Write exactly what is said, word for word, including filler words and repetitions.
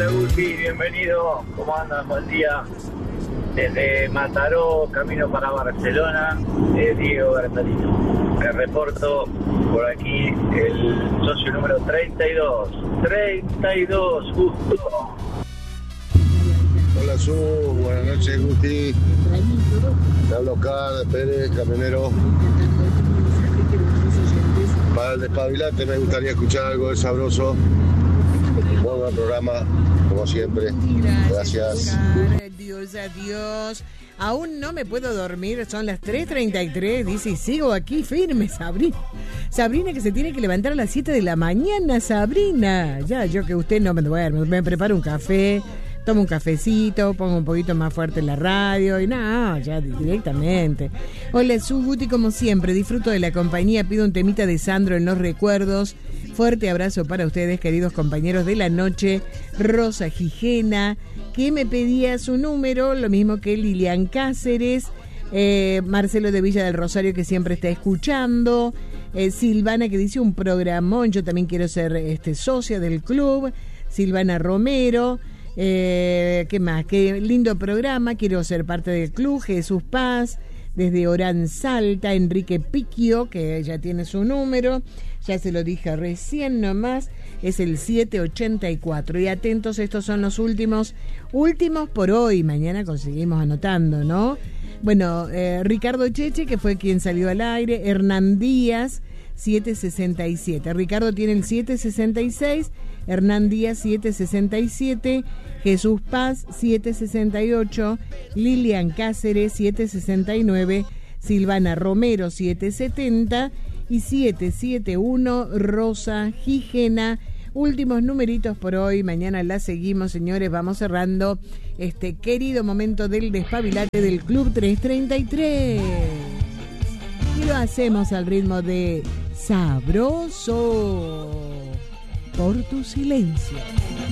Hola Guti, bienvenido. ¿Cómo andan? Buen día. Desde Mataró, camino para Barcelona, eh, Diego Bertolino. Me reporto por aquí el socio número treinta y dos. treinta y dos, justo. Hola Su, buenas noches Guti. Te hablo acá de Pérez, camionero. Para el despabilante me gustaría escuchar algo de sabroso. Muy buen programa, como siempre. Gracias. Dios, adiós. Aún no me puedo dormir, son las tres treinta y tres, dice, y sigo aquí firme, Sabrina. Sabrina que se tiene que levantar a las siete de la mañana, Sabrina. Ya, yo que usted no me duerme, me preparo un café, tomo un cafecito, pongo un poquito más fuerte la radio y no, ya directamente. Hola, Su Guti, como siempre, disfruto de la compañía, pido un temita de Sandro en los recuerdos. Fuerte abrazo para ustedes, queridos compañeros de la noche. Rosa Gijena, que me pedía su número, lo mismo que Lilian Cáceres, eh, Marcelo de Villa del Rosario, que siempre está escuchando, eh, Silvana, que dice un programón, yo también quiero ser este, socia del club, Silvana Romero, eh, ¿qué más? Qué lindo programa, quiero ser parte del club, Jesús Paz, desde Orán Salta, Enrique Piquio, que ya tiene su número, ya se lo dije recién nomás, es el siete ochenta y cuatro. Y atentos, estos son los últimos, últimos por hoy, mañana conseguimos anotando, ¿no? Bueno, eh, Ricardo Cheche, que fue quien salió al aire, Hernán Díaz, siete sesenta y siete. Ricardo tiene el siete sesenta y seis, Hernán Díaz siete sesenta y siete, Jesús Paz siete sesenta y ocho, Lilian Cáceres siete sesenta y nueve, Silvana Romero siete setenta y siete setenta y uno Rosa Gijena. Últimos numeritos por hoy, mañana la seguimos, señores, vamos cerrando este querido momento del despabilate del Club trescientos treinta y tres. Y lo hacemos al ritmo de Sabroso por tu silencio.